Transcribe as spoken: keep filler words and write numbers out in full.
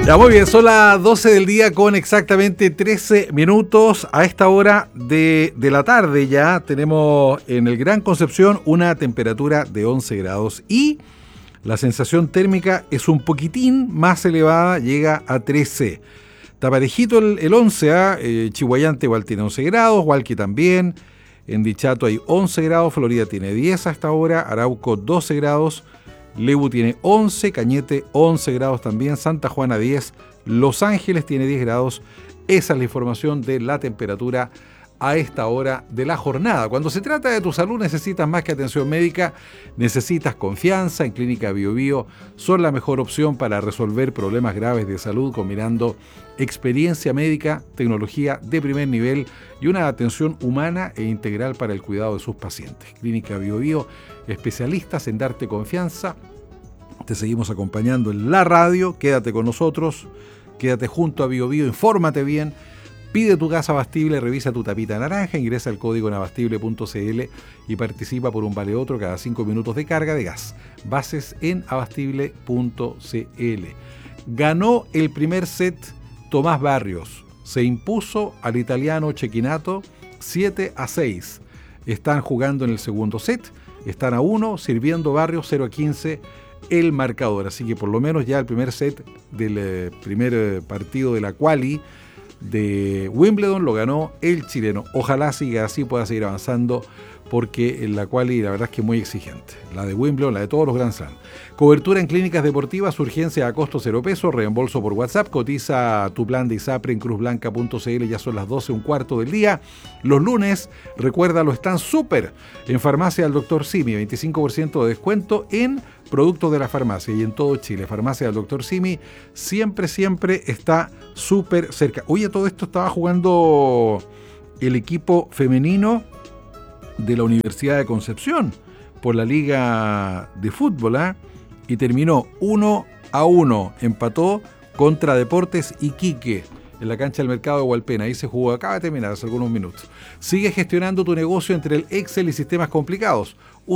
Ya, muy bien, son las doce del día con exactamente trece minutos. A esta hora de, de la tarde ya tenemos en el Gran Concepción una temperatura de once grados y la sensación térmica es un poquitín más elevada, llega a trece. Está parejito el, el once, ¿eh? eh, Chihuayante igual tiene once grados, Hualqui también, en Dichato hay once grados, Florida tiene diez hasta ahora, Arauco doce grados, Lebu tiene once, Cañete once grados también, Santa Juana diez, Los Ángeles tiene diez grados. Esa es la información de la temperatura a esta hora de la jornada. Cuando se trata de tu salud necesitas más que atención médica, necesitas confianza. En Clínica Bio Bio son la mejor opción para resolver problemas graves de salud, combinando experiencia médica, tecnología de primer nivel y una atención humana e integral para el cuidado de sus pacientes. Clínica Bio Bio, especialistas en darte confianza. Te seguimos acompañando en la radio, quédate con nosotros, quédate junto a Bio Bio, infórmate bien, pide tu gas abastible, revisa tu tapita naranja, ingresa el código en abastible punto c l y participa por un vale otro cada cinco minutos de carga de gas. Bases en abastible punto c l. Ganó el primer set Tomás Barrios, se impuso al italiano Cecchinato siete a seis. Están jugando en el segundo set, están a uno, sirviendo Barrios cero a quince el marcador. Así que por lo menos ya el primer set del eh, primer eh, partido de la quali de Wimbledon lo ganó el chileno. Ojalá siga así, pueda seguir avanzando, porque en la quali la verdad es que es muy exigente. La de Wimbledon, la de todos los Grand Slam. Cobertura en clínicas deportivas, urgencia a costo cero pesos, reembolso por WhatsApp, cotiza tu plan de ISAPRE en cruz blanca punto c l, ya son las doce un cuarto del día. Los lunes, recuérdalo, están súper en Farmacia del Doctor Simi, veinticinco por ciento de descuento en productos de la farmacia y en todo Chile. Farmacia del Doctor Simi siempre, siempre está súper cerca. Oye, todo esto estaba jugando el equipo femenino de la Universidad de Concepción por la Liga de Fútbol, ¿eh? Y terminó uno a uno, empató contra Deportes Iquique en la cancha del Mercado de Hualpena. Ahí se jugó, acaba de terminar hace algunos minutos. Sigue gestionando tu negocio entre el Excel y sistemas complicados.